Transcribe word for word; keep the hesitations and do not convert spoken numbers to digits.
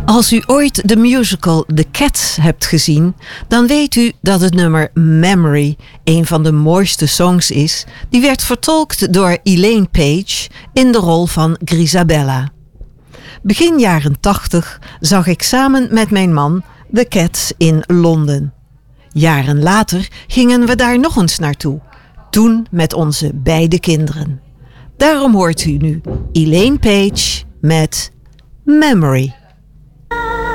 Als u ooit de musical The Cats hebt gezien, dan weet u dat het nummer Memory een van de mooiste songs is. Die werd vertolkt door Elaine Paige in de rol van Grisabella. Begin jaren tachtig zag ik samen met mijn man The Cats in Londen. Jaren later gingen we daar nog eens naartoe. Toen met onze beide kinderen. Daarom hoort u nu Elaine Paige met Memory.